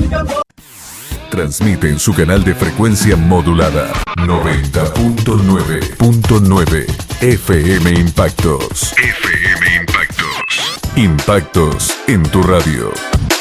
Transmite en su canal de frecuencia modulada 90.9.9 FM Impactos. FM Impactos. Impactos en tu radio.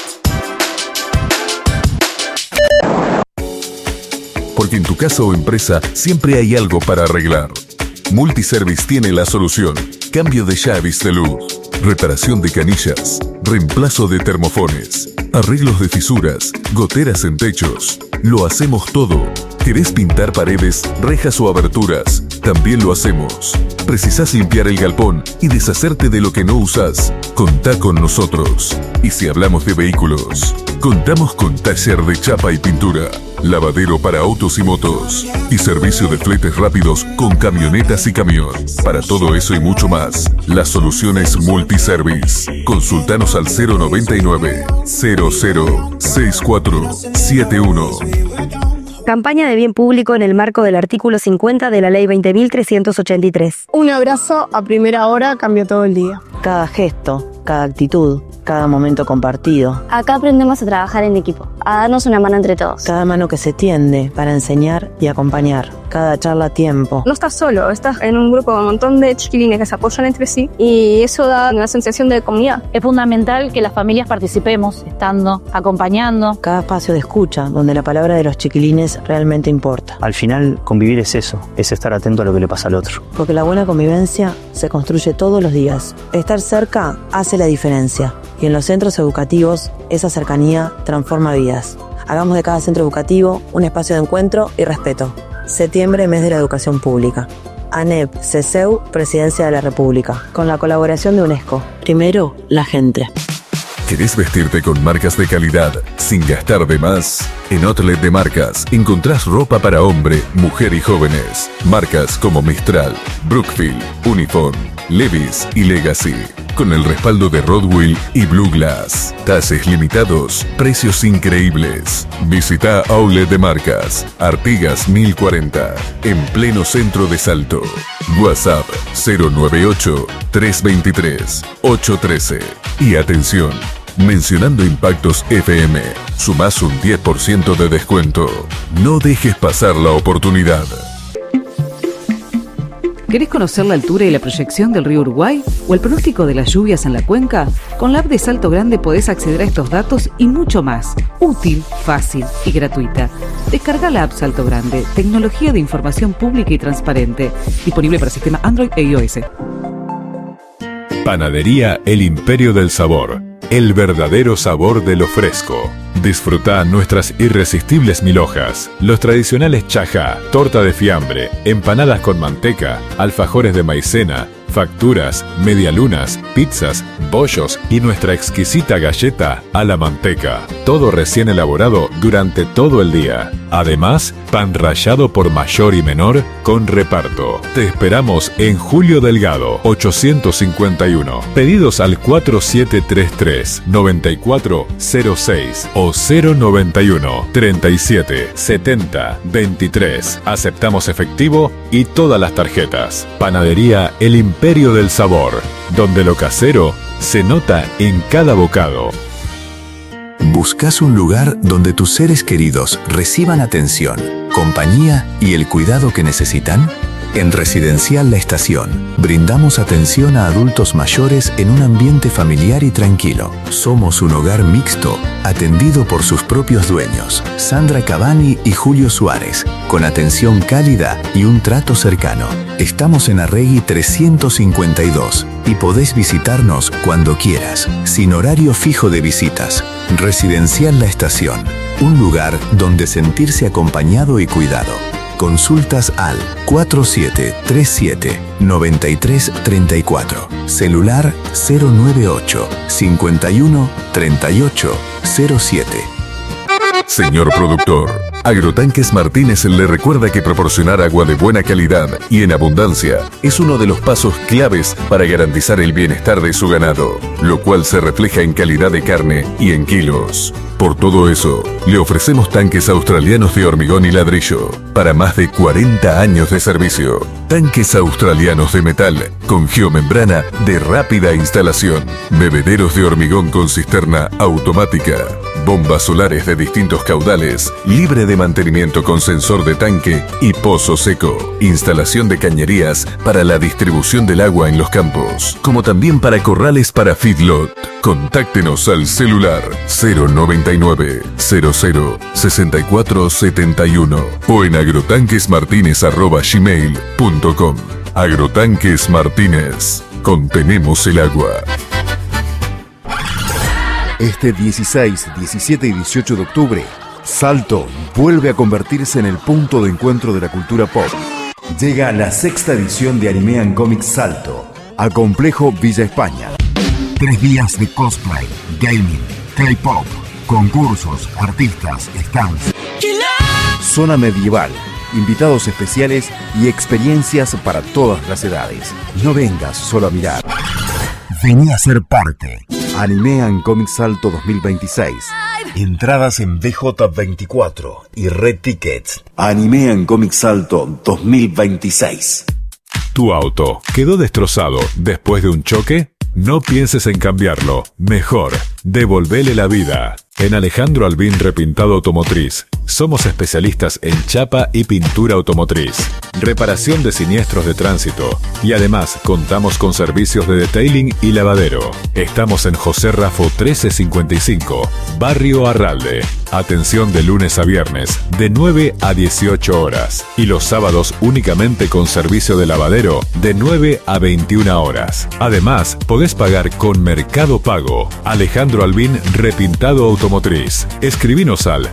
Porque en tu casa o empresa siempre hay algo para arreglar. Multiservice tiene la solución. Cambio de llaves de luz, reparación de canillas, reemplazo de termofones, arreglos de fisuras, goteras en techos. Lo hacemos todo. ¿Querés pintar paredes, rejas o aberturas? También lo hacemos. ¿Precisás limpiar el galpón y deshacerte de lo que no usás? Contá con nosotros. Y si hablamos de vehículos, contamos con taller de chapa y pintura, lavadero para autos y motos y servicio de fletes rápidos con camionetas y camión. Para todo eso y mucho más, la solución es Multiservice. Consultanos al 099 006471. Campaña de bien público en el marco del artículo 50 de la Ley 20.383. Un abrazo a primera hora cambió todo el día. Cada gesto, cada actitud, cada momento compartido. Acá aprendemos a trabajar en equipo, a darnos una mano entre todos. Cada mano que se tiende para enseñar y acompañar. Cada charla a tiempo. No estás solo, estás en un grupo con un montón de chiquilines que se apoyan entre sí y eso da una sensación de comunidad. Es fundamental que las familias participemos, estando, acompañando. Cada espacio de escucha, donde la palabra de los chiquilines realmente importa. Al final, convivir es eso, es estar atento a lo que le pasa al otro. Porque la buena convivencia se construye todos los días. Estar cerca hace la diferencia. Y en los centros educativos, esa cercanía transforma vidas. Hagamos de cada centro educativo un espacio de encuentro y respeto. Septiembre, mes de la educación pública. ANEP, CESEU, Presidencia de la República. Con la colaboración de UNESCO. Primero, la gente. ¿Querés vestirte con marcas de calidad sin gastar de más? En Outlet de Marcas encontrás ropa para hombre, mujer y jóvenes. Marcas como Mistral, Brookfield, Uniform, Levi's y Legacy. Con el respaldo de Rodwell y Blue Glass. Tases limitados, precios increíbles. Visita Outlet de Marcas, Artigas 1040, en pleno centro de Salto. WhatsApp 098-323-813. Y atención, mencionando Impactos FM, sumás un 10% de descuento. No dejes pasar la oportunidad. ¿Querés conocer la altura y la proyección del río Uruguay o el pronóstico de las lluvias en la cuenca? Con la app de Salto Grande podés acceder a estos datos y mucho más. Útil, fácil y gratuita. Descarga la app Salto Grande, tecnología de información pública y transparente. Disponible para sistema Android e iOS. Panadería El Imperio del Sabor. El verdadero sabor de lo fresco. Disfruta nuestras irresistibles milhojas, los tradicionales chajá, torta de fiambre, empanadas con manteca, alfajores de maicena, facturas, medialunas, pizzas, bollos y nuestra exquisita galleta a la manteca. Todo recién elaborado durante todo el día. Además, pan rallado por mayor y menor con reparto. Te esperamos en Julio Delgado, 851. Pedidos al 4733-9406 o 091-3770-23. Aceptamos efectivo y todas las tarjetas. Panadería El Imperio del Sabor, donde lo casero se nota en cada bocado. ¿Buscas un lugar donde tus seres queridos reciban atención, compañía y el cuidado que necesitan? En Residencial La Estación, brindamos atención a adultos mayores en un ambiente familiar y tranquilo. Somos un hogar mixto, atendido por sus propios dueños, Sandra Cavani y Julio Suárez, con atención cálida y un trato cercano. Estamos en Arregui 352 y podés visitarnos cuando quieras, sin horario fijo de visitas. Residencial La Estación, un lugar donde sentirse acompañado y cuidado. Consultas al 4737-9334. Celular 098 51 38 07. Señor productor, Agrotanques Martínez le recuerda que proporcionar agua de buena calidad y en abundancia es uno de los pasos claves para garantizar el bienestar de su ganado, lo cual se refleja en calidad de carne y en kilos. Por todo eso, le ofrecemos tanques australianos de hormigón y ladrillo para más de 40 años de servicio. Tanques australianos de metal con geomembrana de rápida instalación. Bebederos de hormigón con cisterna automática. bombas solares de distintos caudales, libre de mantenimiento con sensor de tanque y pozo seco. Instalación de cañerías para la distribución del agua en los campos, como también para corrales para feedlot. Contáctenos al celular 099 00 64 71 o en agrotanquesmartinez@gmail.com. Agrotanques Martínez. Contenemos el agua. Este 16, 17 y 18 de octubre, Salto vuelve a convertirse en el punto de encuentro de la cultura pop. Llega la 6ª edición de Anime and Comics Salto a Complejo Villa España. 3 días de cosplay, gaming, K-pop, concursos, artistas, stands, zona medieval, invitados especiales y experiencias para todas las edades. No vengas solo a mirar. Vení a ser parte. Anime and Comics Salto 2026. Entradas en BJ24 y Red Tickets. Anime and Comics Salto 2026. ¿Tu auto quedó destrozado después de un choque? No pienses en cambiarlo. Mejor, devolvele la vida. En Alejandro Albín Repintado Automotriz, somos especialistas en chapa y pintura automotriz, reparación de siniestros de tránsito y además contamos con servicios de detailing y lavadero. Estamos en José Rafo 1355, Barrio Arralde. Atención de lunes a viernes, de 9 a 18 horas. Y los sábados únicamente con servicio de lavadero, de 9 a 21 horas. Además, podés pagar con Mercado Pago. Alejandro Albín Repintado Automotriz. Escribinos al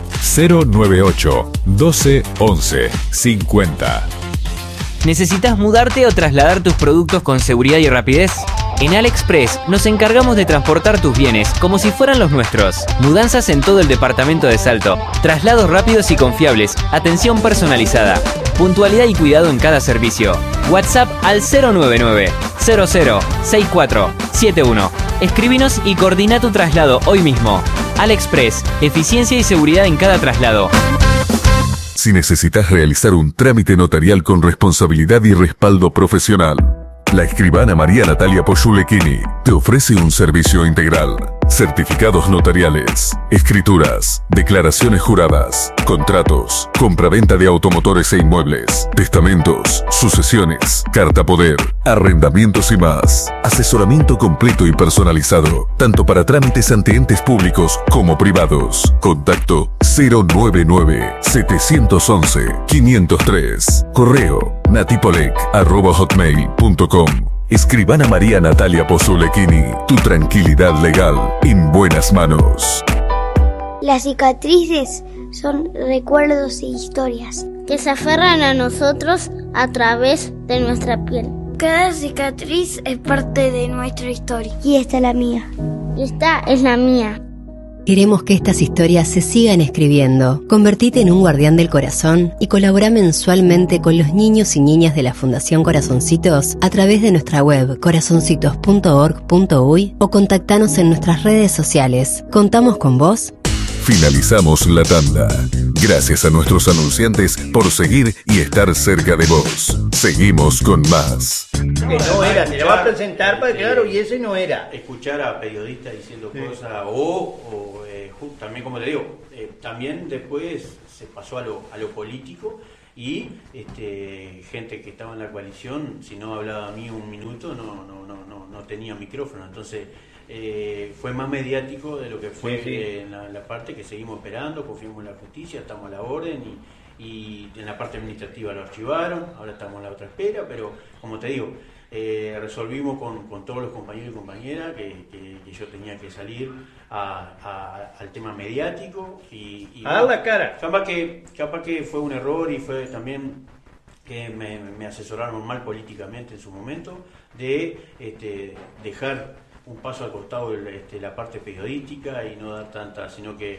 098 12 11 50. ¿Necesitas mudarte o trasladar tus productos con seguridad y rapidez? En AliExpress nos encargamos de transportar tus bienes como si fueran los nuestros. Mudanzas en todo el departamento de Salto. Traslados rápidos y confiables. Atención personalizada. Puntualidad y cuidado en cada servicio. WhatsApp al 099 00 64 71. Escribinos y coordina tu traslado hoy mismo. AliExpress. Eficiencia y seguridad en cada traslado. Si necesitas realizar un trámite notarial con responsabilidad y respaldo profesional, la escribana María Natalia Poyulekini te ofrece un servicio integral. Certificados notariales, escrituras, declaraciones juradas, contratos, compraventa de automotores e inmuebles, testamentos, sucesiones, carta poder, arrendamientos y más. Asesoramiento completo y personalizado, tanto para trámites ante entes públicos como privados. Contacto 099-711-503. Correo natipolec@hotmail.com. Escribana María Natalia Poyulekini, tu tranquilidad legal en buenas manos. Las cicatrices son recuerdos e historias que se aferran a nosotros a través de nuestra piel. Cada cicatriz es parte de nuestra historia. Y esta es la mía. Y esta es la mía. Queremos que estas historias se sigan escribiendo. Convertite en un guardián del corazón y colabora mensualmente con los niños y niñas de la Fundación Corazoncitos a través de nuestra web corazoncitos.org.uy o contactanos en nuestras redes sociales. ¿Contamos con vos? Finalizamos la tanda. Gracias a nuestros anunciantes por seguir y estar cerca de vos. Seguimos con más. Que no era, te lo va a presentar para claro, y ese no era. Escuchar a periodistas diciendo cosas también, como te digo, también después se pasó a lo político y gente que estaba en la coalición, si no hablaba a mí un minuto, no tenía micrófono. Entonces fue más mediático de lo que fue en la parte que seguimos esperando, confiamos en la justicia, estamos a la orden y en la parte administrativa lo archivaron, ahora estamos en la otra espera, pero como te digo, resolvimos con todos los compañeros y compañeras que yo tenía que salir al tema mediático y a dar la cara. Capaz que fue un error y fue también que me asesoraron mal políticamente en su momento de dejar un paso al costado la parte periodística y no dar tanta, sino que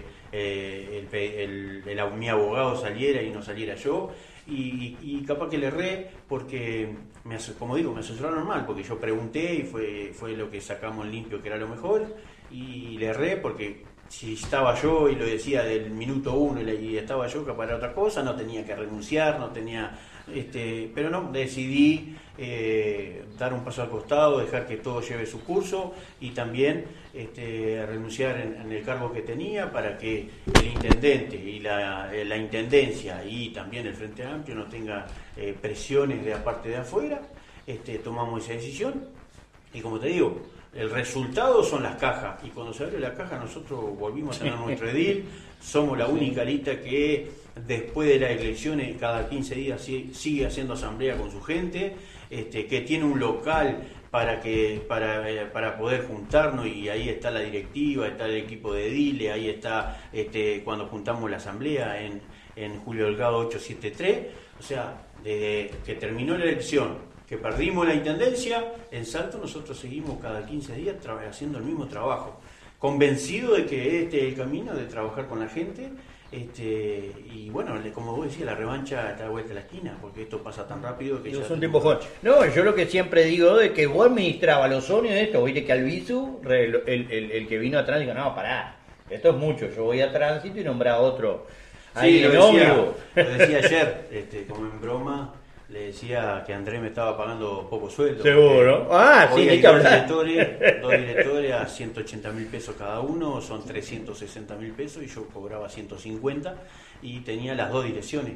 mi abogado saliera y no saliera yo y capaz que le erré porque como digo, me asesoraron mal porque yo pregunté y fue lo que sacamos en limpio que era lo mejor y le erré porque si estaba yo y lo decía del minuto 1 y estaba yo que para otra cosa, no tenía que renunciar, no tenía, pero no, decidí dar un paso al costado, dejar que todo lleve su curso y también renunciar en el cargo que tenía para que el intendente y la intendencia y también el Frente Amplio no tenga presiones de aparte de afuera. Tomamos esa decisión y como te digo, el resultado son las cajas, y cuando se abre la caja nosotros volvimos a tener nuestro edil. Somos la única lista que después de las elecciones cada 15 días sigue haciendo asamblea con su gente, que tiene un local para poder juntarnos, y ahí está la directiva, está el equipo de ediles, ahí está cuando juntamos la asamblea en Julio Delgado 873, o sea, desde que terminó la elección, que perdimos la intendencia, en Salto nosotros seguimos cada 15 días haciendo el mismo trabajo, convencido de que este es el camino de trabajar con la gente, y bueno, como vos decías, la revancha está a vuelta de la esquina, porque esto pasa tan rápido que yo ya... soy un tipo joven. No, yo lo que siempre digo es que vos administrabas los ómnibus de esto, viste que Albizu, el que vino atrás, dijo, no, pará, esto es mucho, yo voy a tránsito y nombraba otro. Sí, lo decía ayer, como en broma. Le decía que Andrés me estaba pagando poco sueldo. Seguro. Sí, hay que hablar. Dos directores a 180.000 pesos cada uno, son 360.000 pesos, y yo cobraba 150 y tenía las dos direcciones.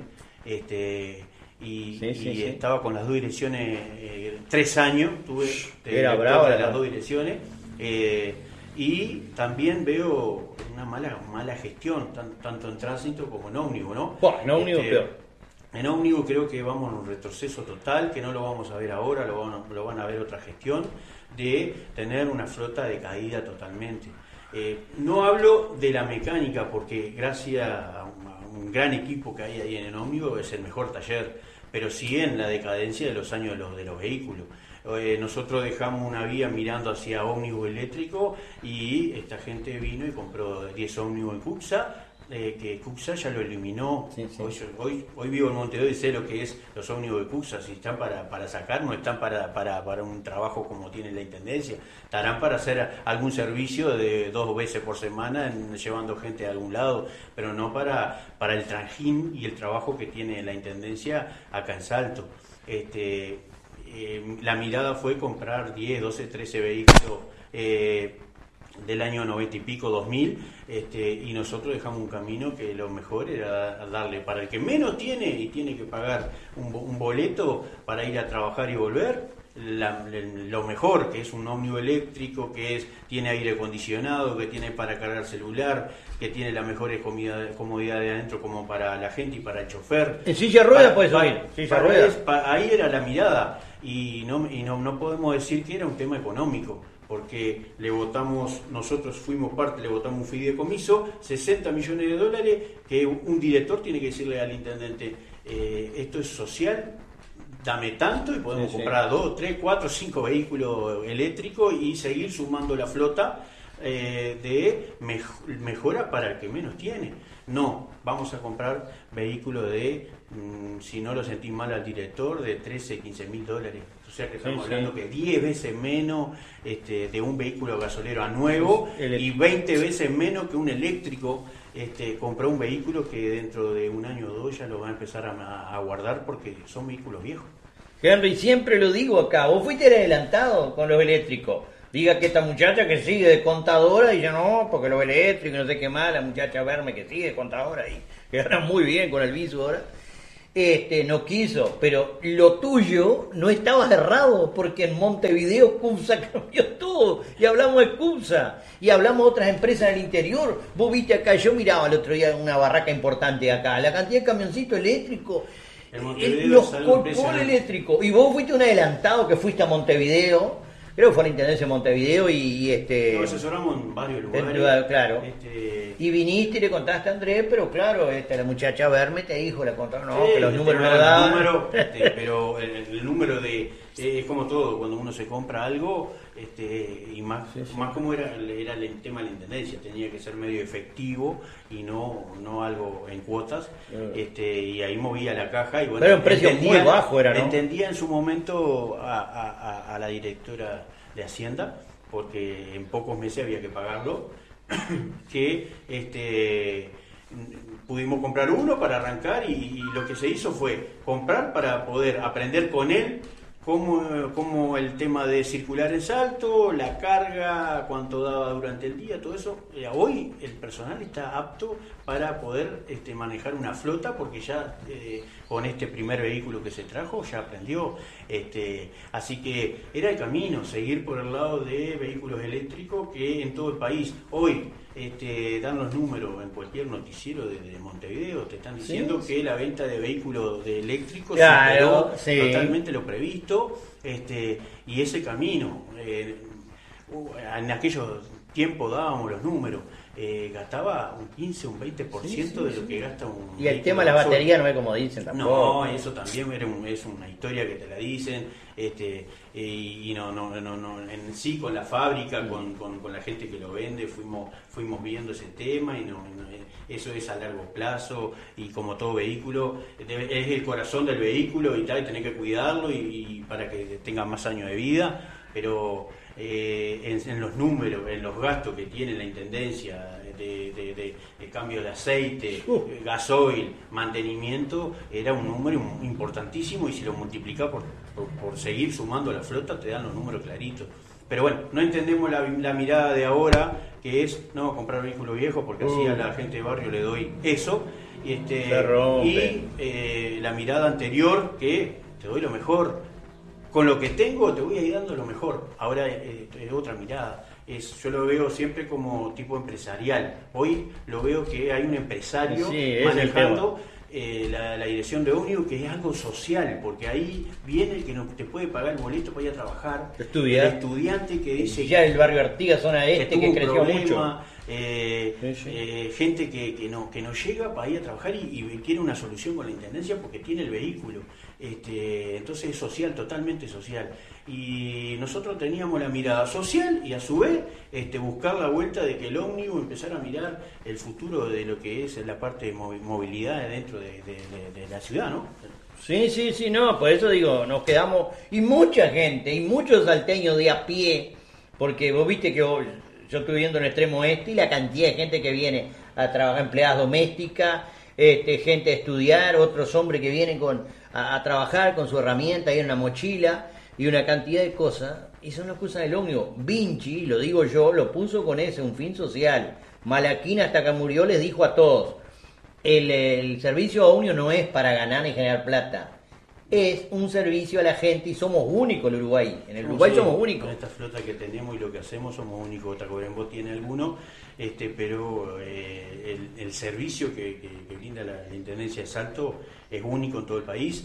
Estaba con las dos direcciones 3 años, era bravo las dos direcciones. Y también veo una mala gestión, tanto en tránsito como en ómnibus, ¿no? En ómnibus peor. En ómnibus creo que vamos en un retroceso total, que no lo vamos a ver ahora, lo van a ver otra gestión, de tener una flota decaída totalmente. No hablo de la mecánica, porque gracias a un gran equipo que hay ahí en el ómnibus es el mejor taller, pero sí en la decadencia de los años de los vehículos. Nosotros dejamos una vía mirando hacia ómnibus eléctrico y esta gente vino y compró 10 ómnibus en Cuxa, que Cuxa ya lo eliminó. Hoy vivo en Montevideo y sé lo que es los ómnibus de Cuxa. Si están para sacar, no están para un trabajo como tiene la intendencia, estarán para hacer algún servicio de 2 veces por semana llevando gente a algún lado, pero no para el trajín y el trabajo que tiene la intendencia acá en Salto. La mirada fue comprar 10, 12, 13 vehículos del año 90 y pico, 2000, y nosotros dejamos un camino que lo mejor era darle para el que menos tiene y tiene que pagar un boleto para ir a trabajar y volver, lo mejor, que es un ómnibus eléctrico, que tiene aire acondicionado, que tiene para cargar celular, que tiene las mejores comodidades de adentro como para la gente y para el chofer. En silla rueda puedes subir. Ahí era la mirada, y no podemos decir que era un tema económico, porque nosotros fuimos parte, le votamos un fideicomiso, $60 millones, que un director tiene que decirle al intendente, esto es social, dame tanto, y podemos comprar 2, 3, 4, 5 vehículos eléctricos y seguir sumando la flota de mejora para el que menos tiene. No, vamos a comprar vehículos si no lo sentís mal al director, de 13, 15 mil dólares. O sea que estamos hablando que 10 veces menos de un vehículo gasolero a nuevo, y 20 veces menos que un eléctrico. Comprar un vehículo que dentro de un año o dos ya lo va a empezar a guardar, porque son vehículos viejos. Henry, siempre lo digo acá, vos fuiste adelantado con los eléctricos. Diga que esta muchacha que sigue de contadora, y yo no, porque los eléctricos, no sé qué más, la muchacha Verme que sigue de contadora y que gana muy bien con el viso ahora, no quiso, pero lo tuyo no estaba errado, porque en Montevideo CUPSA cambió todo, y hablamos de CUPSA, y hablamos de otras empresas del interior. Vos viste acá, yo miraba el otro día una barraca importante acá, la cantidad de camioncitos eléctricos, los colpones eléctricos, y vos fuiste un adelantado que fuiste a Montevideo. Creo que fue la Intendencia de Montevideo Nos asesoramos en varios lugares. Claro. Y viniste y le contaste a Andrés, pero claro, la muchacha Verme te dijo, le contaron, que los números no daban. Pero el número es como todo, cuando uno se compra algo, y más como era el tema de la intendencia, tenía que ser medio efectivo y no algo en cuotas, y ahí movía la caja, y bueno, pero en precio muy bajo era, ¿no? Entendía en su momento a la directora de Hacienda, porque en pocos meses había que pagarlo, que pudimos comprar uno para arrancar y lo que se hizo fue comprar para poder aprender con él cómo el tema de circular en Salto, la carga, cuánto daba durante el día, todo eso. Hoy el personal está apto para poder manejar una flota porque ya con este primer vehículo que se trajo ya aprendió. Así que era el camino, seguir por el lado de vehículos eléctricos que en todo el país hoy dan los números en cualquier noticiero de Montevideo, te están diciendo que la venta de vehículos eléctricos superó totalmente lo previsto, y ese camino, en aquellos tiempos dábamos los números, gastaba un 15, un 20% de lo que gasta un... Y el tema de las baterías no es como dicen tampoco. No, eso también es una historia que te la dicen, y no en sí con la fábrica, con la gente que lo vende, fuimos viendo ese tema, y eso es a largo plazo, y como todo vehículo, es el corazón del vehículo y tal, y tenés que cuidarlo y para que tenga más años de vida, pero... en los números, en los gastos que tiene la intendencia de cambio de aceite, gasoil, mantenimiento, era un número importantísimo, y si lo multiplicas por seguir sumando a la flota te dan los números claritos. Pero bueno, no entendemos la mirada de ahora, que es no comprar vehículos viejos porque así a la gente de barrio le doy eso, y la mirada anterior, que te doy lo mejor. Con lo que tengo te voy a ir dando lo mejor. Ahora es otra mirada. Yo lo veo siempre como tipo empresarial. Hoy lo veo que hay un empresario manejando la dirección de ómnibus, que es algo social, porque ahí viene el que no te puede pagar el boleto para ir a trabajar. Estudiar. El estudiante que dice... Ya el barrio Artigas, zona que creció mucho. Gente que no llega para ir a trabajar y quiere una solución con la intendencia porque tiene el vehículo. Entonces es social, totalmente social. Y nosotros teníamos la mirada social y a su vez buscar la vuelta de que el ómnibus empezara a mirar el futuro de lo que es la parte de movilidad dentro de la ciudad, ¿no? Sí, no, por eso digo, nos quedamos, y mucha gente, y muchos salteños de a pie, porque vos viste que yo estuve viendo en el extremo este y la cantidad de gente que viene a trabajar, empleadas domésticas, gente a estudiar, otros hombres que vienen a trabajar con su herramienta y una mochila y una cantidad de cosas, y son las que usan el ómnibus. Vinci, lo digo yo, lo puso con un fin social. Malaquín, hasta que murió, les dijo a todos, el servicio a ómnibus no es para ganar ni generar plata, es un servicio a la gente, y somos únicos en el Uruguay. En el Uruguay somos únicos. Con esta flota que tenemos y lo que hacemos somos únicos. Tacuarembó tiene alguno, pero el servicio que brinda la Intendencia de Salto es único en todo el país.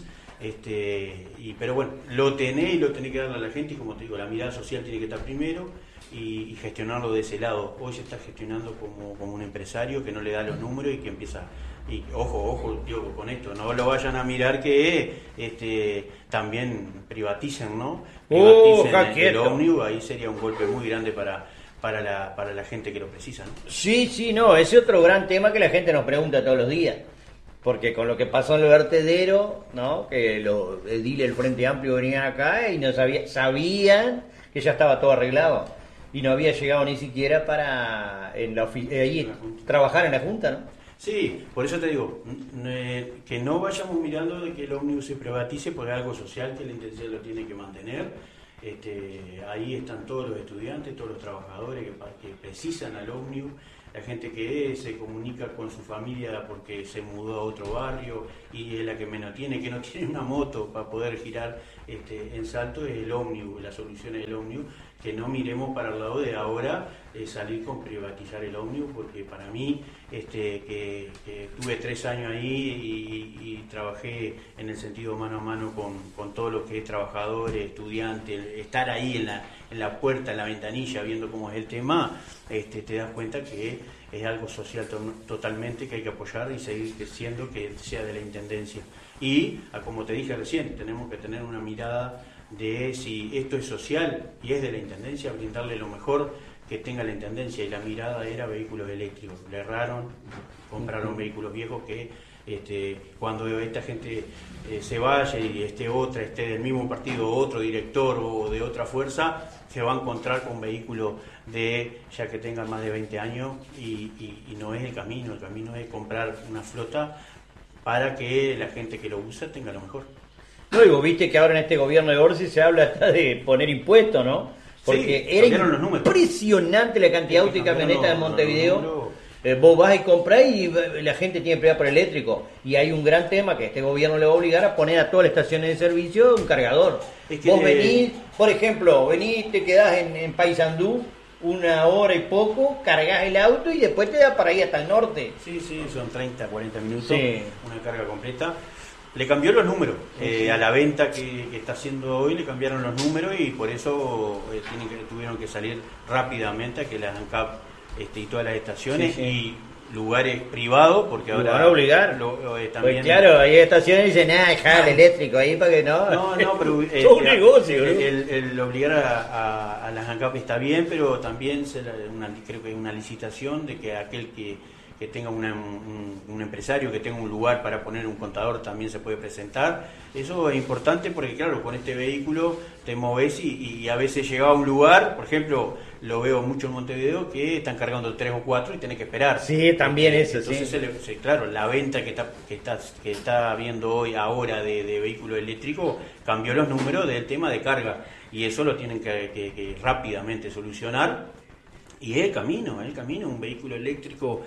Pero bueno, lo tenés que darle a la gente, y como te digo, la mirada social tiene que estar primero y gestionarlo de ese lado. Hoy se está gestionando como un empresario que no le da los números y que empieza... Y ojo, digo, con esto, no lo vayan a mirar que también privaticen, ¿no? Privaticen el ómnibus, ahí sería un golpe muy grande para la gente que lo precisa, ¿no? Sí, no, ese es otro gran tema que la gente nos pregunta todos los días. Porque con lo que pasó en el vertedero, ¿no? Que los ediles del Frente Amplio venían acá y no sabían que ya estaba todo arreglado. Y no había llegado ni siquiera para trabajar en la Junta, ¿no? Sí, por eso te digo, que no vayamos mirando de que el ómnibus se privatice, porque es algo social que la intendencia lo tiene que mantener. Ahí están todos los estudiantes, todos los trabajadores que precisan al ómnibus, la gente que se comunica con su familia porque se mudó a otro barrio y es la que menos tiene, que no tiene una moto para poder girar en Salto, es el ómnibus, la solución es el ómnibus. Que no miremos para el lado de ahora salir con privatizar el ómnibus, porque para mí, que tuve 3 años ahí y trabajé en el sentido mano a mano con todos los que es trabajadores, estudiantes, estar ahí en la puerta, en la ventanilla, viendo cómo es el tema, te das cuenta que es algo social totalmente que hay que apoyar y seguir creciendo, que sea de la Intendencia. Y, como te dije recién, tenemos que tener una mirada de si esto es social y es de la Intendencia, brindarle lo mejor que tenga la intendencia, y la mirada era vehículos eléctricos. Le erraron, compraron vehículos viejos que cuando esta gente se vaya y esté del mismo partido, otro director o de otra fuerza, se va a encontrar con vehículos ya que tengan más de 20 años y no es el camino es comprar una flota para que la gente que lo usa tenga lo mejor. No, digo, viste que ahora en este gobierno de Orsi se habla hasta de poner impuestos, ¿no? Porque sí, era impresionante la cantidad de autos y camionetas de Montevideo. Vos vas y comprás y la gente tiene prioridad por eléctrico. Y hay un gran tema que este gobierno le va a obligar a poner a todas las estaciones de servicio un cargador. Vos venís, por ejemplo, te quedás en Paysandú 1 hora y poco, cargas el auto y después te da para ir hasta el norte. Sí, son 30, 40 minutos, una carga completa. Le cambió los números. A la venta que está haciendo hoy le cambiaron los números y por eso tuvieron que salir rápidamente a que las ANCAP y todas las estaciones y lugares privados, porque ahora van a obligar. También, pues claro, hay estaciones que dicen, dejar el eléctrico ahí para que no. No, pero todo un negocio, el obligar a las ANCAP está bien, pero también creo que hay una licitación de que aquel que tenga un empresario que tenga un lugar para poner un contador también se puede presentar. Eso es importante porque claro, con este vehículo te moves y a veces llega a un lugar, por ejemplo, lo veo mucho en Montevideo, que están cargando 3 o 4 y tenés que esperar. Sí, también eso. Entonces, claro, la venta que está viendo hoy ahora de vehículo eléctrico cambió los números del tema de carga y eso lo tienen que rápidamente solucionar. Y es el camino, un vehículo eléctrico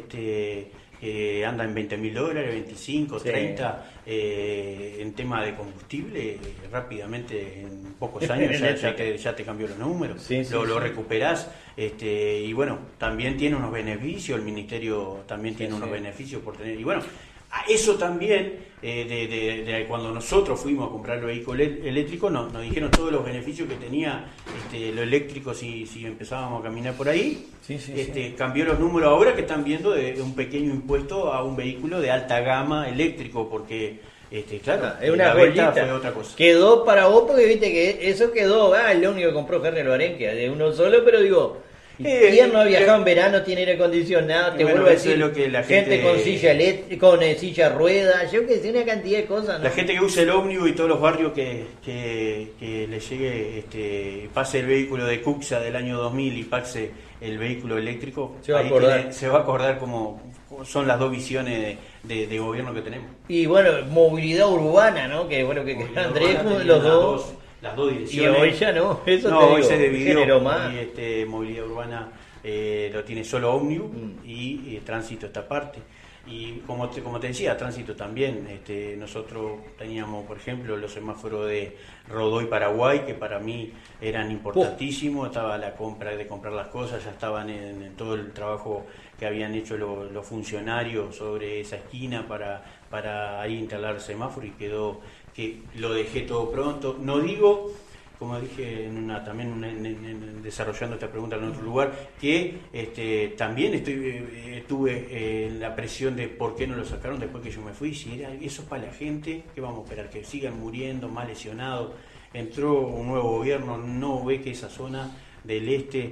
que anda en $20.000, 25, 30, en tema de combustible, rápidamente en pocos años ya te cambió los números, lo recuperás, y bueno, también tiene unos beneficios, el ministerio también tiene unos beneficios por tener, y bueno, eso también, de cuando nosotros fuimos a comprar el vehículo eléctrico, nos dijeron todos los beneficios que tenía lo eléctrico si empezábamos a caminar por ahí. Cambió los números ahora que están viendo de un pequeño impuesto a un vehículo de alta gama eléctrico, porque claro, es una venta fue otra cosa. Quedó para vos porque viste que eso quedó, es lo único que compró Ferner Barenquia, de uno solo, pero digo... ¿Quién no ha viajado en verano, tiene aire acondicionado? Te vuelvo a decir, lo que la gente con silla eléctrica, con silla rueda, yo que sé, una cantidad de cosas, ¿no? La gente que usa el ómnibus y todos los barrios que le llegue, pase el vehículo de Cuxa del año 2000 y pase el vehículo eléctrico, se va a acordar cómo son las dos visiones de gobierno que tenemos. Y bueno, movilidad urbana, ¿no? Que bueno, que Andrés, los dos... Las dos direcciones. Y hoy ya no, eso no, te digo, hoy se dividió más. Y movilidad urbana lo tiene solo ómnibus y tránsito esta parte. Y como te decía, tránsito también. Nosotros teníamos, por ejemplo, los semáforos de Rodó y Paraguay, que para mí eran importantísimos. Estaba la compra de comprar las cosas, ya estaban en todo el trabajo que habían hecho los funcionarios sobre esa esquina para ahí instalar semáforo y quedó que lo dejé todo pronto. No digo, como dije desarrollando esta pregunta en otro lugar, que también tuve la presión de por qué no lo sacaron después que yo me fui. Si era eso para la gente, ¿qué vamos a esperar? Que sigan muriendo, más lesionados. Entró un nuevo gobierno, no ve que esa zona del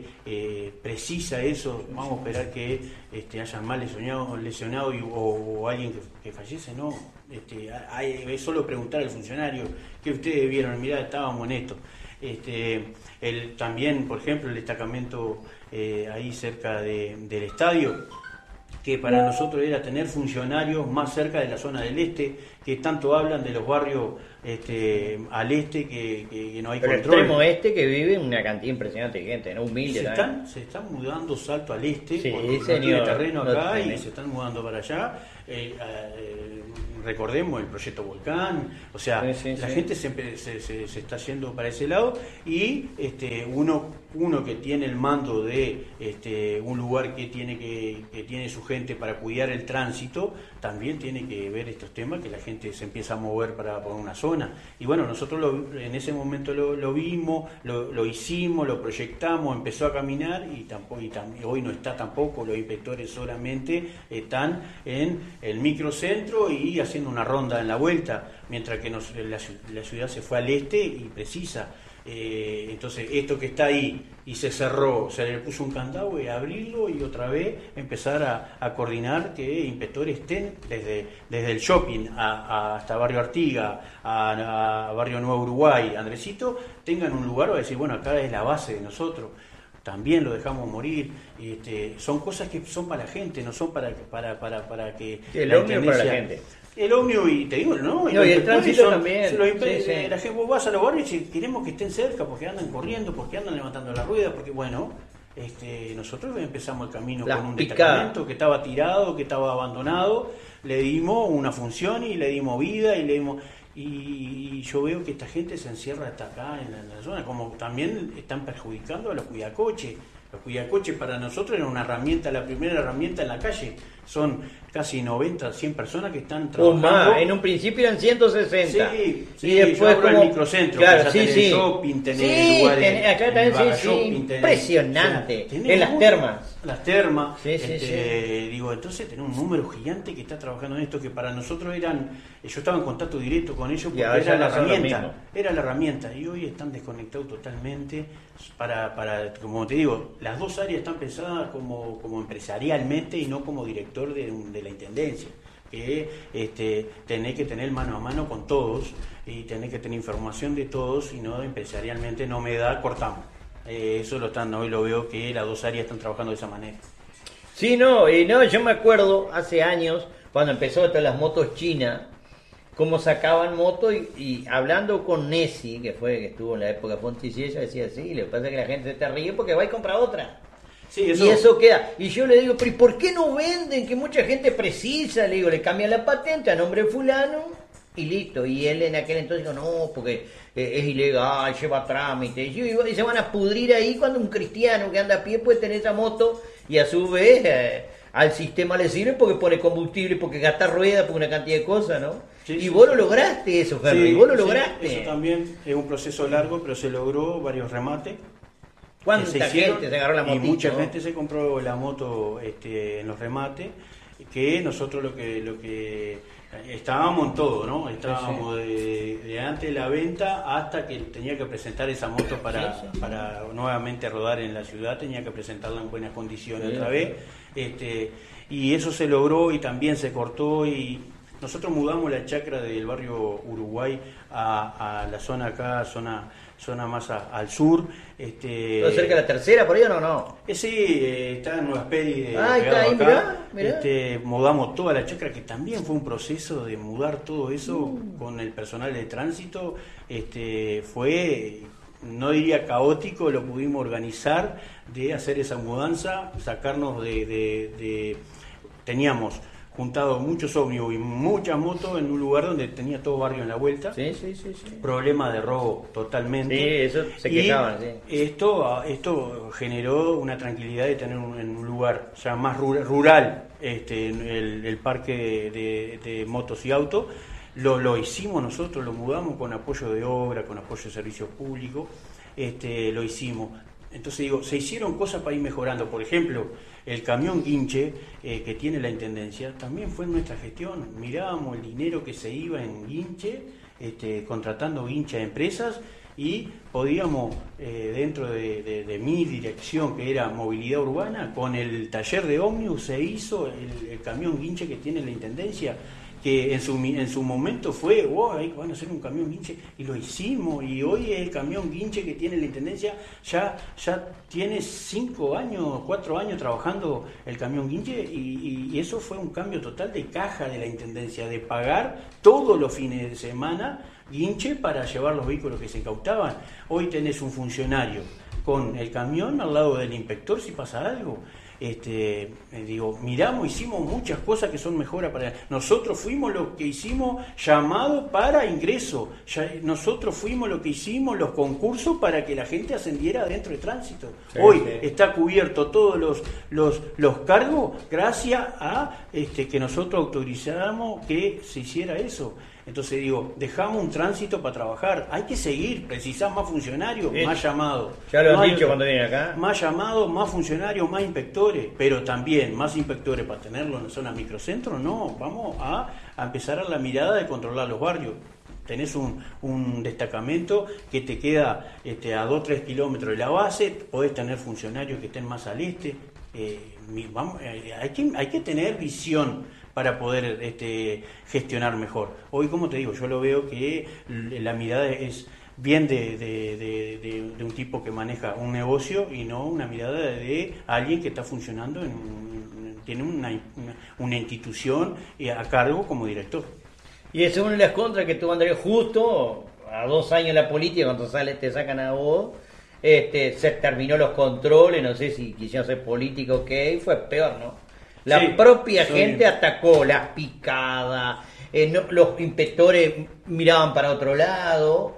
precisa eso, vamos a esperar que hayan más lesionados o alguien que fallece, no. Es solo preguntar al funcionario que ustedes vieron, mirá, estábamos en esto. También, por ejemplo, el destacamento ahí cerca del estadio, que para nosotros era tener funcionarios más cerca de la zona del este, que tanto hablan de los barrios al este que no hay pero control. El extremo que vive una cantidad impresionante de gente, ¿no? Humilde. Se están mudando Salto al este, porque no tiene terreno acá y se están mudando para allá. Recordemos el proyecto Volcán, o sea, la gente se está yendo para ese lado y uno que tiene el mando de un lugar que tiene su gente para cuidar el tránsito, también tiene que ver estos temas, que la gente se empieza a mover por una zona. Y bueno, nosotros en ese momento lo vimos, lo hicimos, lo proyectamos, empezó a caminar y hoy no está tampoco, los inspectores solamente están en el microcentro y haciendo una ronda en la vuelta, mientras que la ciudad se fue al este y precisa. Entonces esto que está ahí y se cerró, se le puso un candado, y abrirlo y otra vez empezar a coordinar que inspectores estén desde el shopping hasta Barrio Artiga, a Barrio Nuevo Uruguay, Andresito, tengan un lugar para decir, bueno, acá es la base de nosotros. También lo dejamos morir. Son cosas que son para la gente, no son para que el ómnibus para la gente. El ómnibus, y te digo, ¿no? Y el tránsito también. La gente, vos vas a los barrios y queremos que estén cerca porque andan corriendo, porque andan levantando la rueda, porque bueno, nosotros empezamos el camino con un destacamento que estaba tirado, que estaba abandonado, le dimos una función y le dimos vida y yo veo que esta gente se encierra hasta acá en la zona, como también están perjudicando a los cuidacoches. Los cuidacoches para nosotros era una herramienta, la primera herramienta en la calle. Son casi 90, 100 personas que están trabajando. Más, en un principio eran 160. Sí, y después como el microcentro, claro, tenés el shopping, tenés lugares, acá también, shopping, impresionante. Tenés en las termas. Las termas, sí. Digo, entonces tenés un número gigante que está trabajando en esto, que para nosotros yo estaba en contacto directo con ellos porque era la herramienta, y hoy están desconectados totalmente para, como te digo, las dos áreas están pensadas como empresarialmente y no como director de la intendencia, que tenés que tener mano a mano con todos y tenés que tener información de todos, y no empresarialmente no me da, cortamos. Eso hoy lo veo que las dos áreas están trabajando de esa manera. Sí, yo me acuerdo hace años cuando empezó todas las motos chinas, cómo sacaban motos y hablando con Nessi, que estuvo en la época Fontisier, ella decía así, le pasa que la gente se te ríe porque va y compra otra. Sí, y eso queda. Y yo le digo, pero ¿y por qué no venden? Que mucha gente precisa. Le digo, le cambian la patente a nombre de fulano y listo. Y él en aquel entonces dijo, no, porque es ilegal, lleva trámite. Y se van a pudrir ahí cuando un cristiano que anda a pie puede tener esa moto y a su vez al sistema le sirve porque pone combustible, porque gasta ruedas, porque una cantidad de cosas, ¿no? Sí, y vos lo lograste eso, Henry, vos lo lograste. Eso también es un proceso largo, pero se logró varios remates. ¿Cuánta gente se agarró la moto? Y mucha gente se compró la moto en los remates, que nosotros lo que estábamos en todo, ¿no? Estábamos de antes de la venta hasta que tenía que presentar esa moto para nuevamente rodar en la ciudad, tenía que presentarla en buenas condiciones otra vez. Y eso se logró y también se cortó, y nosotros mudamos la chacra del barrio Uruguay a la zona acá, zona más al sur. ¿Todo cerca de la Tercera por ahí o no? Sí, está en Nueva Esperi. Está ahí, mirá. Mudamos toda la chacra, que también fue un proceso de mudar todo eso con el personal de tránsito. Fue, no diría caótico, lo pudimos organizar, de hacer esa mudanza, sacarnos teníamos juntado muchos ómnibus y muchas motos en un lugar donde tenía todo barrio en la vuelta. Sí. Problema de robo totalmente. Sí, eso se quejaban, sí. Esto generó una tranquilidad de tener en un lugar ya más rural el parque de motos y autos. Lo hicimos nosotros, lo mudamos con apoyo de obra, con apoyo de servicios públicos. Lo hicimos. Entonces digo, se hicieron cosas para ir mejorando. Por ejemplo, el camión guinche que tiene la intendencia también fue en nuestra gestión. Mirábamos el dinero que se iba en guinche, contratando guinche a empresas, y podíamos, dentro de mi dirección, que era movilidad urbana, con el taller de ómnibus se hizo el camión guinche que tiene la intendencia, que en su momento fue, ahí van a hacer un camión guinche, y lo hicimos, y hoy el camión guinche que tiene la intendencia ya tiene 4 años trabajando el camión guinche, y eso fue un cambio total de caja de la intendencia, de pagar todos los fines de semana guinche para llevar los vehículos que se incautaban. Hoy tenés un funcionario con el camión al lado del inspector si pasa algo. Hicimos muchas cosas que son mejoras para... Nosotros fuimos lo que hicimos llamado para ingreso. Nosotros fuimos lo que hicimos los concursos para que la gente ascendiera dentro de tránsito. Hoy está cubierto todos los cargos gracias a que nosotros autorizáramos que se hiciera eso. Entonces dejamos un tránsito para trabajar. Hay que seguir, precisamos más funcionarios, más llamados. Ya lo han dicho cuando vienen acá. Más llamados, más funcionarios, más inspectores, pero también más inspectores para tenerlo en zonas microcentros. No, vamos a empezar a la mirada de controlar los barrios. tenés un destacamento que te queda a 2 o 3 kilómetros de la base, podés tener funcionarios que estén más al este. Hay que tener visión para poder gestionar mejor. Hoy, como te digo, yo lo veo que la mirada es bien de un tipo que maneja un negocio y no una mirada de alguien que está funcionando tiene una institución a cargo como director. Y esa es una de las contras que tuvo Andrés justo a 2 años en la política, cuando te sacan a vos, se terminó los controles, no sé si quisieron ser políticos o qué, y fue peor, ¿no? La propia gente atacó, las picadas, los inspectores miraban para otro lado,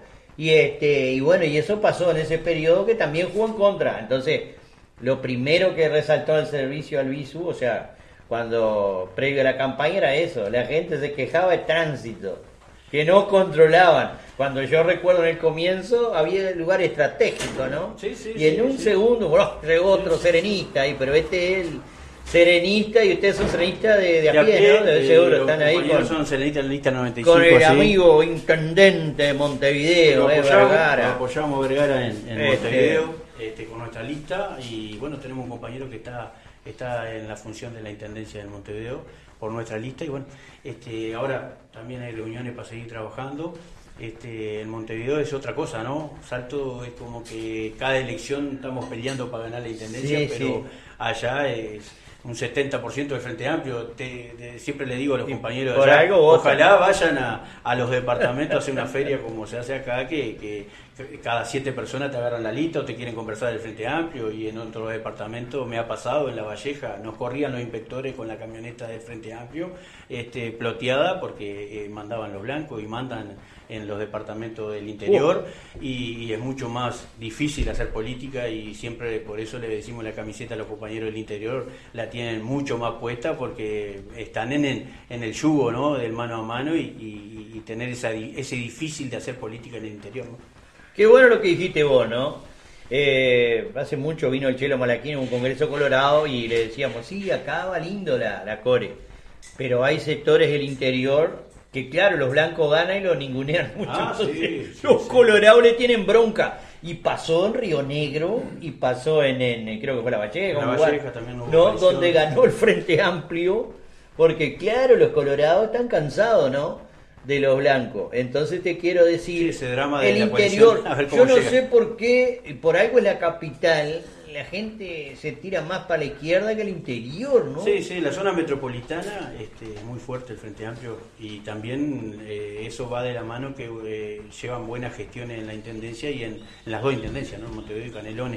y bueno, y eso pasó en ese periodo que también jugó en contra. Entonces, lo primero que resaltó el servicio al BISU, o sea, cuando previo a la campaña era eso, la gente se quejaba de tránsito, que no controlaban. Cuando yo recuerdo en el comienzo había lugar estratégico, ¿no? Y en un segundo, llegó otro serenista ahí, pero es el serenista y ustedes son serenistas de a pie, ¿no? Seguro están ahí son serenistas en la lista 95. Con el amigo intendente de Montevideo, Vergara. Apoyamos Vergara en Montevideo con nuestra lista, y bueno, tenemos un compañero que está en la función de la intendencia de Montevideo por nuestra lista, y bueno, ahora también hay reuniones para seguir trabajando. En Montevideo es otra cosa, ¿no? Salto es como que cada elección estamos peleando para ganar la intendencia, pero allá es un 70% del Frente Amplio. Siempre le digo a los compañeros de allá, ojalá vayan a los departamentos a hacer una feria como se hace acá, que cada 7 personas te agarran la lista o te quieren conversar del Frente Amplio, y en otros departamentos me ha pasado, en La Valleja, nos corrían los inspectores con la camioneta del Frente Amplio ploteada porque mandaban los blancos y mandan en los departamentos del interior, y es mucho más difícil hacer política, y siempre por eso le decimos la camiseta a los compañeros del interior, la tienen mucho más puesta porque están en el yugo, ¿no? Del mano a mano, y tener ese difícil de hacer política en el interior, ¿no? Qué bueno lo que dijiste vos, ¿no? Hace mucho vino el Chelo Malaquín en un congreso colorado y le decíamos, sí, acá va lindo la core, pero hay sectores del interior que claro, los blancos ganan y los ningunean mucho. Los colorados le tienen bronca. Y pasó en Río Negro, y pasó en creo que fue La Valleja, también hubo donde ganó el Frente Amplio, porque claro, los colorados están cansados, ¿no? De los blancos. Entonces te quiero decir, ese drama de el la interior, yo no llega. sé por qué, por algo en la capital la gente se tira más para la izquierda que el interior, ¿no? Sí, la zona metropolitana es muy fuerte el Frente Amplio, y también eso va de la mano que llevan buenas gestiones en la intendencia y en las dos intendencias, ¿no? Montevideo y Canelones,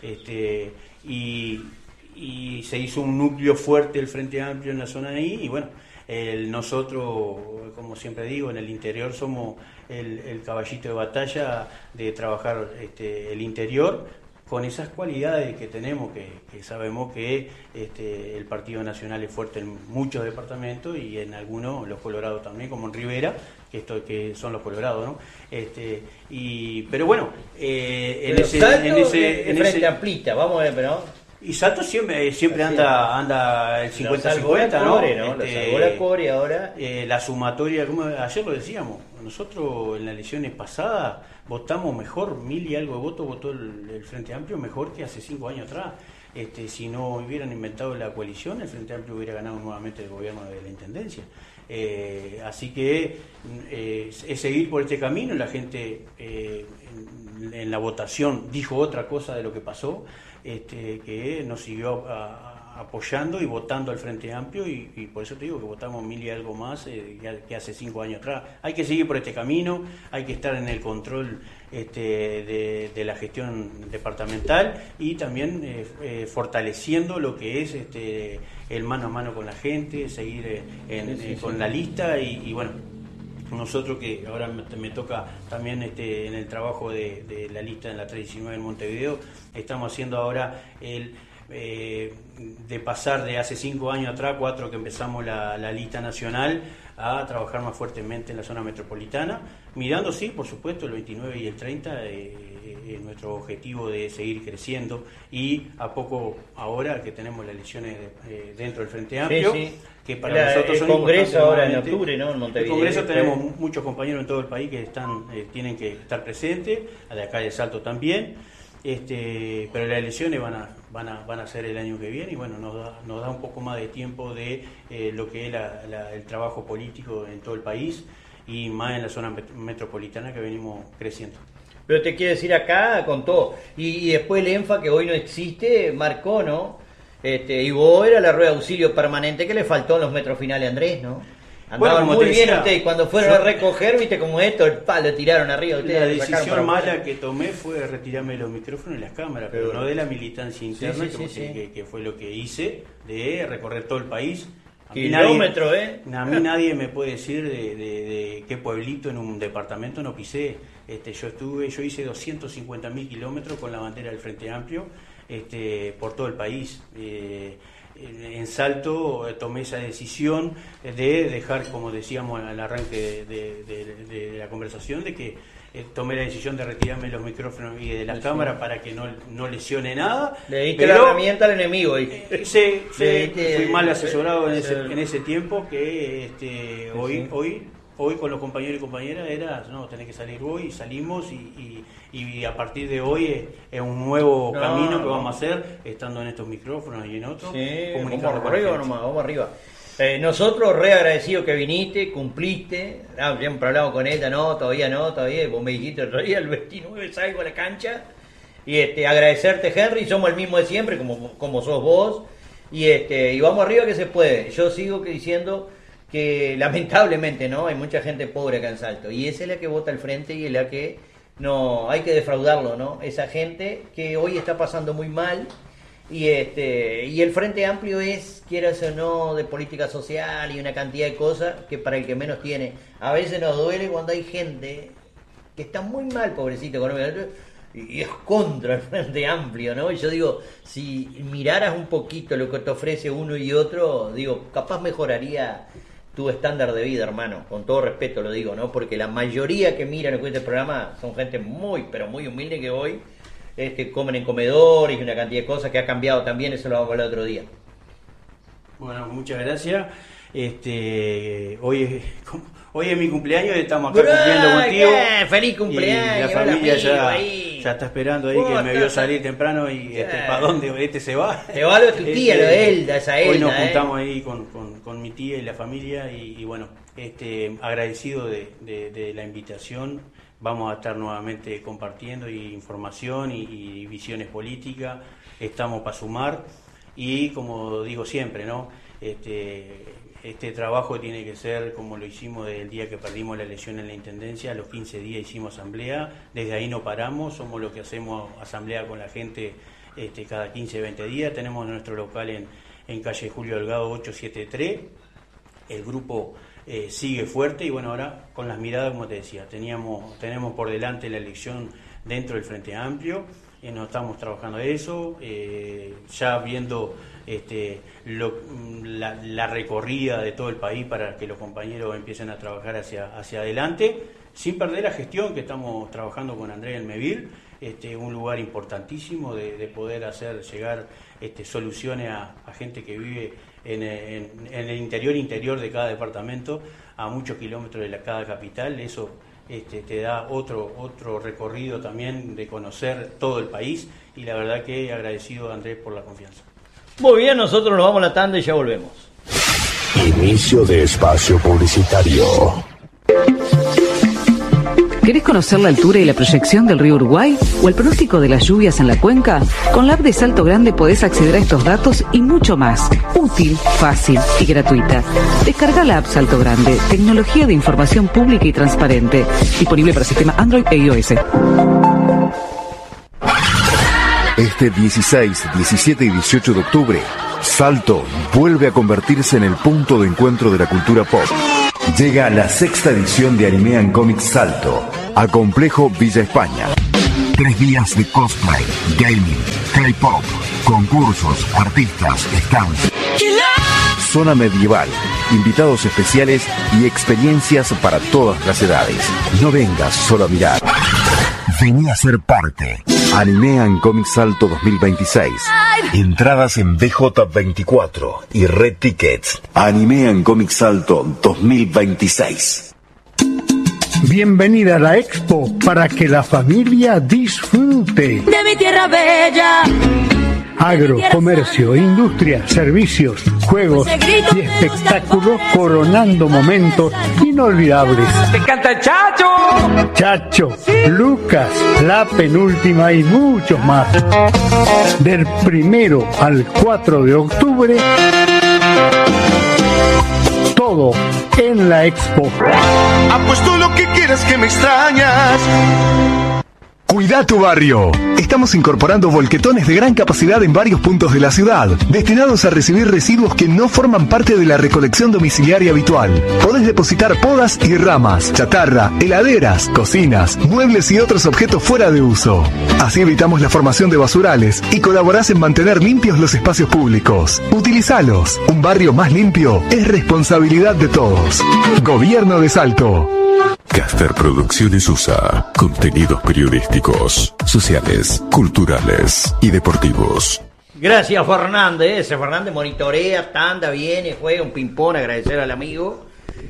y se hizo un núcleo fuerte el Frente Amplio en la zona de ahí, y bueno, nosotros, como siempre digo, en el interior somos el caballito de batalla de trabajar el interior, con esas cualidades que tenemos, que sabemos que el Partido Nacional es fuerte en muchos departamentos, y en algunos, los colorados también, como en Rivera, que son los colorados, ¿no? Pero bueno, en ese Frente Amplista, vamos a ver, pero y Salto siempre anda el 50-50, ¿no? Lo salvó la core ahora. La sumatoria, como ayer lo decíamos, nosotros en las elecciones pasadas votamos mejor, 1000 y algo de votos votó el Frente Amplio mejor que hace 5 años atrás. Si no hubieran inventado la coalición, el Frente Amplio hubiera ganado nuevamente el gobierno de la Intendencia. Así que es seguir por este camino. La gente en la votación dijo otra cosa de lo que pasó, que nos siguió apoyando y votando al Frente Amplio, y por eso te digo que votamos 1000 y algo más que hace 5 años atrás. Hay que seguir por este camino, hay que estar en el control de la gestión departamental, y también fortaleciendo lo que es el mano a mano con la gente, seguir con la lista, y bueno, nosotros que ahora me toca también en el trabajo de la lista en la 319 en Montevideo, estamos haciendo ahora de pasar de hace 5 años atrás, 4 que empezamos la lista nacional, a trabajar más fuertemente en la zona metropolitana, mirando, sí, por supuesto, el 29 y el 30, nuestro objetivo de seguir creciendo, y a poco ahora que tenemos las elecciones dentro del Frente Amplio, sí. Que para nosotros son el Congreso ahora en importantes. octubre, ¿no? En Montevideo. El Congreso tenemos muchos compañeros en todo el país que tienen que estar presentes, de acá de Salto también, pero las elecciones van a ser el año que viene, y bueno, nos da un poco más de tiempo de lo que es el trabajo político en todo el país, y más en la zona metropolitana que venimos creciendo. Pero te quiero decir acá con todo, y después el ENFA, que hoy no existe, marcó, ¿no? Y vos era la rueda de auxilio permanente que le faltó en los metros finales a Andrés, ¿no? Andaban muy bien ustedes, y cuando fueron a recoger, viste como esto, el palo tiraron arriba. La decisión mala que tomé fue retirarme los micrófonos y las cámaras, pero no de la militancia interna, que fue lo que hice, de recorrer todo el país. Kilómetro, A mí nadie me puede decir de qué pueblito en un departamento no pisé. Yo hice 250.000 kilómetros con la bandera del Frente Amplio, por todo el país. En Salto tomé esa decisión de dejar, como decíamos al arranque de la conversación, de que tomé la decisión de retirarme los micrófonos y de las cámaras para que no lesione nada. Le diste la herramienta al enemigo. Fui mal asesorado en ese tiempo, que hoy con los compañeros y compañeras tenés que salir hoy, y salimos, y a partir de hoy es un nuevo camino que vamos a hacer, estando en estos micrófonos y en otros, comunicando con la gente. Vamos arriba. Nosotros re agradecidos que viniste, cumpliste, siempre hablamos con ella, todavía, vos me dijiste el otro día, el 29 salgo a la cancha, y agradecerte, Henry, somos el mismo de siempre, como sos vos, y vamos arriba que se puede. Yo sigo diciendo que lamentablemente hay mucha gente pobre acá en Salto, y esa es la que vota al frente, y es la que no hay que defraudarlo, esa gente que hoy está pasando muy mal, y el Frente Amplio es, quieras o no, de política social y una cantidad de cosas que para el que menos tiene. A veces nos duele cuando hay gente que está muy mal, pobrecito, económicamente, y es contra el Frente Amplio, y yo digo, si miraras un poquito lo que te ofrece uno y otro, capaz mejoraría tu estándar de vida, hermano, con todo respeto lo digo, porque la mayoría que miran este programa son gente muy, pero muy humilde, que hoy comen en comedores y una cantidad de cosas que ha cambiado también, eso lo vamos a hablar otro día. Bueno, muchas gracias. Hoy es mi cumpleaños, estamos acá cumpliendo contigo. ¡Feliz cumpleaños! Y la familia ya está esperando ahí, que me vio salir temprano, y ¿para dónde se va? Se va lo de tu tía, lo de Elda, esa Elda. Hoy nos juntamos ahí con mi tía y la familia, y bueno, agradecido de la invitación. Vamos a estar nuevamente compartiendo información y visiones políticas. Estamos para sumar, y como digo siempre, este trabajo tiene que ser como lo hicimos desde el día que perdimos la elección en la Intendencia. A los 15 días hicimos asamblea, desde ahí no paramos, somos los que hacemos asamblea con la gente cada 15, 20 días. Tenemos nuestro local en calle Julio Delgado 873, el grupo sigue fuerte, y bueno, ahora con las miradas, como te decía, tenemos por delante la elección dentro del Frente Amplio, nos estamos trabajando eso, ya viendo la recorrida de todo el país para que los compañeros empiecen a trabajar hacia adelante, sin perder la gestión que estamos trabajando con Andrés Elmeville, un lugar importantísimo de poder hacer llegar soluciones a gente que vive en el interior de cada departamento, a muchos kilómetros de cada capital. Eso te da otro recorrido también de conocer todo el país, y la verdad que agradecido a Andrés por la confianza. Muy bien, nosotros nos vamos a la tanda y ya volvemos. Inicio de espacio publicitario. ¿Querés conocer la altura y la proyección del río Uruguay o el pronóstico de las lluvias en la cuenca? Con la app de Salto Grande podés acceder a estos datos y mucho más. Útil, fácil y gratuita. Descarga la app Salto Grande, tecnología de información pública y transparente. Disponible para sistema Android e iOS. Este 16, 17 y 18 de octubre, Salto vuelve a convertirse en el punto de encuentro de la cultura pop. Llega la 6ª edición de Anime and Comics Salto, a Complejo Villa España. 3 días de cosplay, gaming, K-pop, concursos, artistas, stands. Zona medieval, invitados especiales y experiencias para todas las edades. No vengas solo a mirar. Vení a ser parte. Anime and Comic Salto 2026. Entradas en BJ24 y Red Tickets. Anime and Comic Salto 2026. Bienvenida a la Expo para que la familia disfrute. De mi tierra bella. Agro, comercio, industria, servicios, juegos y espectáculos coronando momentos inolvidables. ¡Te canta el Chacho! Chacho, Lucas, La Penúltima y muchos más. Del 1 al 4 de octubre, todo en la Expo. Apuesto lo que quieras que me extrañas. Cuida tu barrio. Estamos incorporando volquetones de gran capacidad en varios puntos de la ciudad, destinados a recibir residuos que no forman parte de la recolección domiciliaria habitual. Podés depositar podas y ramas, chatarra, heladeras, cocinas, muebles y otros objetos fuera de uso. Así evitamos la formación de basurales y colaborás en mantener limpios los espacios públicos. Utilizalos. Un barrio más limpio es responsabilidad de todos. Gobierno de Salto. Caster Producciones USA. Contenidos periodísticos, sociales, culturales y deportivos. Gracias, Fernández. Ese Fernández monitorea, tanda, viene, juega un ping-pong. Agradecer al amigo.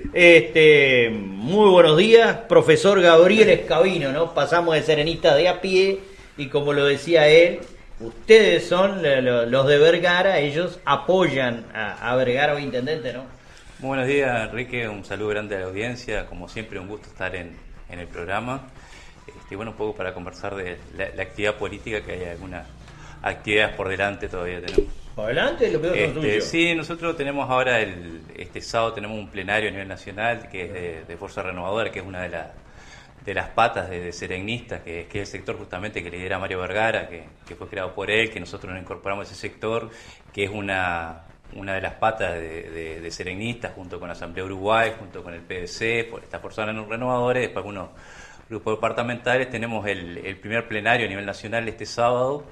Muy buenos días, profesor Gabriel Escabino, ¿no? Pasamos de serenista de a pie y como lo decía él, ustedes son los de Vergara, ellos apoyan a Vergara o intendente, ¿no? Muy buenos días, Enrique, un saludo grande a la audiencia, como siempre un gusto estar en el programa. Bueno, un poco para conversar de la actividad política, que hay algunas actividades por delante todavía tenemos. ¿Por delante? Lo peor son suyos. Sí, nosotros tenemos ahora, este sábado tenemos un plenario a nivel nacional, que es de Fuerza Renovadora, que es una de las patas de Serenistas, que es el sector justamente que lidera Mario Vergara, que fue creado por él, que nosotros nos incorporamos a ese sector, que es una de las patas de Serenistas, junto con la Asamblea Uruguay, junto con el PDC, por esta Fuerza Renovadora, y después algunos grupos departamentales. Tenemos el primer plenario a nivel nacional este sábado,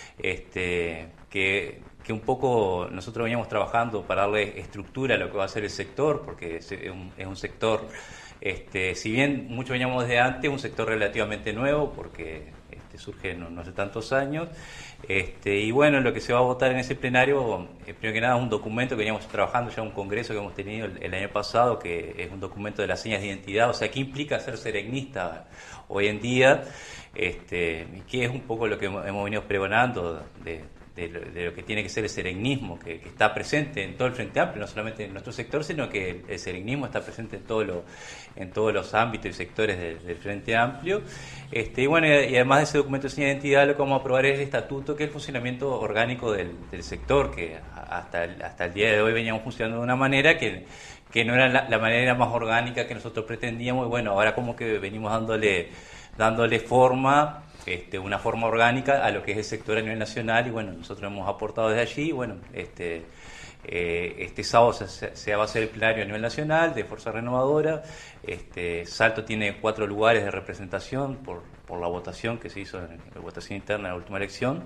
que un poco nosotros veníamos trabajando para darle estructura a lo que va a ser el sector, porque es un sector, si bien mucho veníamos desde antes, un sector relativamente nuevo, porque surge no hace tantos años. Y bueno, lo que se va a votar en ese plenario, primero que nada, es un documento que veníamos trabajando ya, un congreso que hemos tenido el año pasado, que es un documento de las señas de identidad, o sea, ¿qué implica ser seregnista hoy en día? Que es un poco lo que hemos venido pregonando de lo que tiene que ser el seregnismo, que está presente en todo el Frente Amplio, no solamente en nuestro sector, sino que el seregnismo está presente en todos los ámbitos y sectores del Frente Amplio. Y bueno, y además de ese documento de seña de identidad, lo que vamos a aprobar es el estatuto, que es el funcionamiento orgánico del sector, que hasta el día de hoy veníamos funcionando de una manera que no era la manera más orgánica que nosotros pretendíamos, y bueno, ahora como que venimos dándole forma, una forma orgánica a lo que es el sector a nivel nacional, y bueno, nosotros hemos aportado desde allí. Bueno, este sábado se va a hacer el plenario a nivel nacional de Fuerza Renovadora. Salto tiene 4 lugares de representación por la votación que se hizo en la votación interna en la última elección.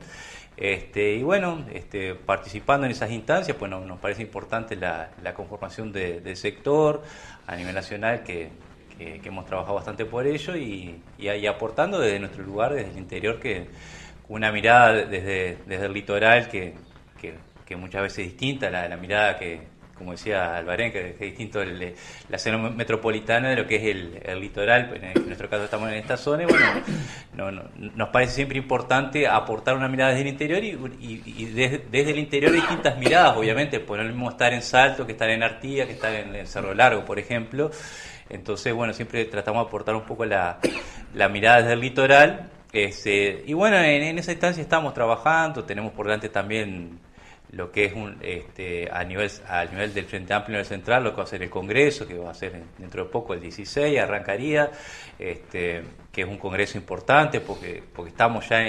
Y bueno, participando en esas instancias, pues nos parece importante la conformación del sector a nivel nacional, que hemos trabajado bastante por ello, y aportando desde nuestro lugar, desde el interior, que una mirada desde el litoral que muchas veces es distinta, la mirada que, como decía Albarén, que es distinto la zona metropolitana de lo que es el litoral. En nuestro caso estamos en esta zona, y bueno, nos parece siempre importante aportar una mirada desde el interior, y desde el interior hay distintas miradas, obviamente, pues no es lo mismo estar en Salto que estar en Artigas, que estar en el Cerro Largo, por ejemplo. Entonces, bueno, siempre tratamos de aportar un poco la mirada desde el litoral. Y bueno, en esa instancia estamos trabajando, tenemos por delante también lo que es al nivel del Frente Amplio en el Central, lo que va a ser el Congreso, que va a ser dentro de poco, el 16, arrancaría, que es un congreso importante porque estamos ya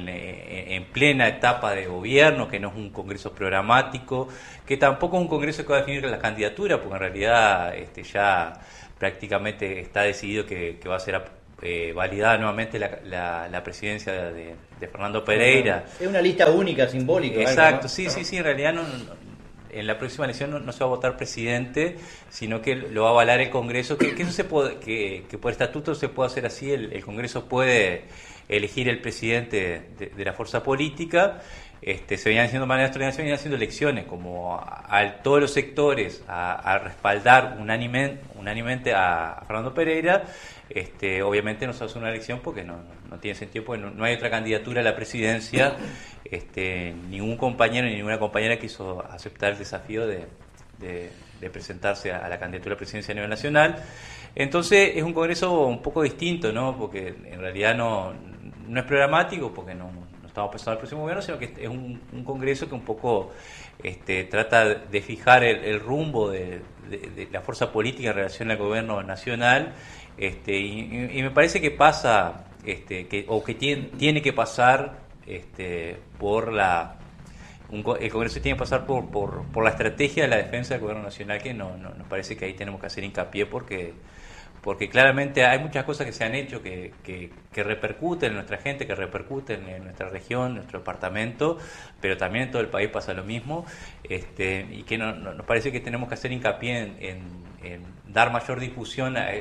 en plena etapa de gobierno, que no es un congreso programático, que tampoco es un congreso que va a definir la candidatura, porque en realidad ya prácticamente está decidido que va a ser validada nuevamente la presidencia de Fernando Pereira. Es una lista única, simbólica. Exacto, ¿no? sí, en realidad en la próxima elección no se va a votar presidente, sino que lo va a avalar el Congreso, que eso se puede, que por estatuto se puede hacer así, el Congreso puede elegir el presidente de la fuerza política. Se venían haciendo maneras extraordinarias, se venían haciendo elecciones como a todos los sectores a respaldar unánimemente a Fernando Pereira. Obviamente no se hace una elección porque no tiene sentido, porque no hay otra candidatura a la presidencia. Ningún compañero ni ninguna compañera quiso aceptar el desafío de presentarse a la candidatura a la presidencia a nivel nacional. Entonces es un congreso un poco distinto, ¿no? Porque en realidad no es programático, porque no estamos pensando en el próximo gobierno, sino que es un congreso que un poco trata de fijar el rumbo de la fuerza política en relación al gobierno nacional, y me parece que pasa, tiene que pasar por el Congreso tiene que pasar por la estrategia de la defensa del gobierno nacional, que nos parece que ahí tenemos que hacer hincapié porque claramente hay muchas cosas que se han hecho que repercuten en nuestra gente, que repercuten en nuestra región, en nuestro departamento, pero también en todo el país pasa lo mismo, y que nos parece que tenemos que hacer hincapié en dar mayor difusión a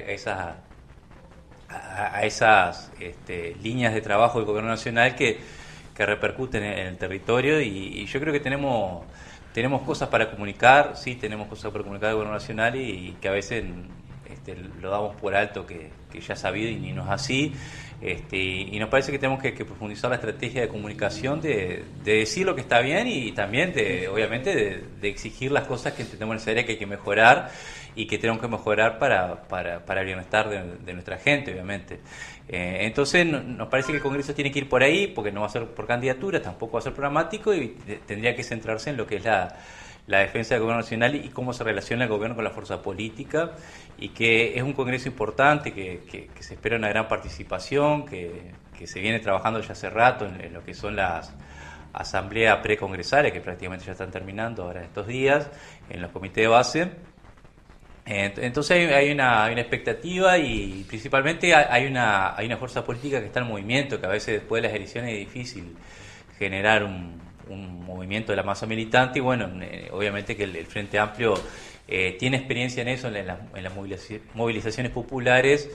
esas líneas de trabajo del gobierno nacional que repercuten en el territorio, y yo creo que tenemos cosas para comunicar, sí, tenemos cosas para comunicar del gobierno nacional y que a veces lo damos por alto que ya es sabido y ni no es así, y nos parece que tenemos que profundizar la estrategia de comunicación, de decir lo que está bien y también obviamente de exigir las cosas que entendemos necesarias que hay que mejorar y que tenemos que mejorar para el bienestar de nuestra gente, obviamente. Entonces nos parece que el Congreso tiene que ir por ahí, porque no va a ser por candidatura, tampoco va a ser programático, y tendría que centrarse en lo que es la defensa del gobierno nacional y cómo se relaciona el gobierno con la fuerza política, y que es un congreso importante, que se espera una gran participación, que se viene trabajando ya hace rato en lo que son las asambleas precongresales, que prácticamente ya están terminando ahora estos días, en los comités de base. Entonces hay una expectativa, y principalmente hay una fuerza política que está en movimiento, que a veces después de las elecciones es difícil generar un movimiento de la masa militante, y bueno, obviamente que el Frente Amplio tiene experiencia en eso, en las movilizaciones populares,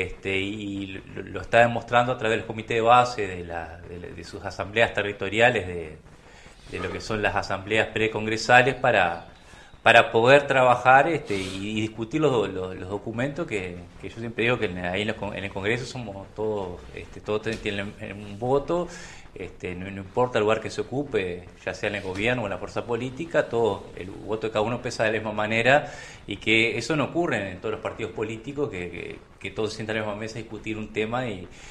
y lo está demostrando a través del comité de base, de sus asambleas territoriales, de lo que son las asambleas precongresales, para poder trabajar y discutir los documentos que yo siempre digo que ahí en el Congreso somos todos tienen un voto, no importa el lugar que se ocupe, ya sea en el gobierno o en la fuerza política, el voto de cada uno pesa de la misma manera, y que eso no ocurre en todos los partidos políticos, que todos se sientan en la misma mesa a discutir un tema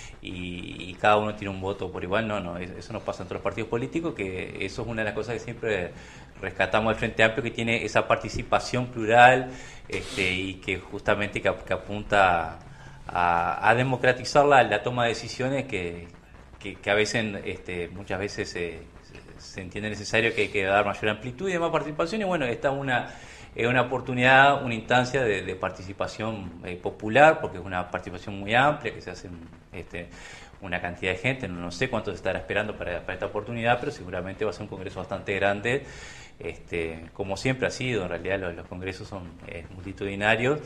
y cada uno tiene un voto por igual. No, eso no pasa en todos los partidos políticos, que eso es una de las cosas que siempre rescatamos del Frente Amplio, que tiene esa participación plural, y que justamente que apunta a democratizar la toma de decisiones que a veces, muchas veces se entiende necesario que hay que dar mayor amplitud y más participación, y bueno, esta es una oportunidad, una instancia de participación popular, porque es una participación muy amplia, que se hace una cantidad de gente, no sé cuánto se estará esperando para esta oportunidad, pero seguramente va a ser un congreso bastante grande, como siempre ha sido. En realidad los congresos son multitudinarios,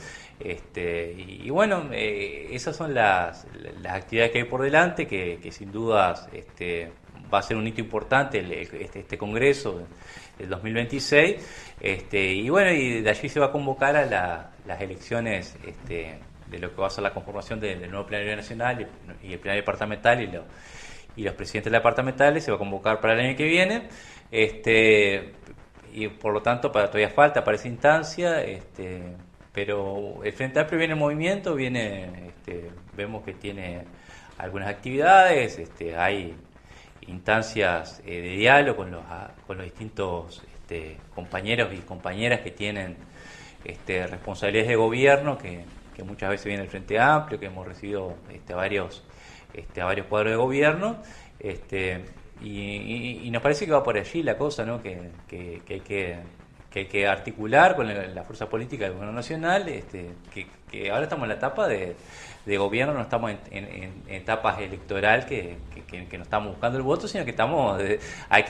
y bueno, esas son las actividades que hay por delante, que sin dudas va a ser un hito importante este congreso del 2026, y bueno, y de allí se va a convocar a las elecciones de lo que va a ser la conformación del nuevo plenario nacional y el plenario departamental, y los presidentes departamentales se va a convocar para el año que viene, y por lo tanto todavía falta para esa instancia, pero el Frente Amplio viene en movimiento, vemos que tiene algunas actividades, hay instancias de diálogo con los distintos compañeros y compañeras que tienen responsabilidades de gobierno, que muchas veces viene del Frente Amplio, que hemos recibido a varios cuadros de gobierno, y nos parece que va por allí la cosa, ¿no? Que hay que articular con la fuerza política del gobierno nacional, que ahora estamos en la etapa de gobierno, no estamos en etapas electoral que no estamos buscando el voto, sino que hay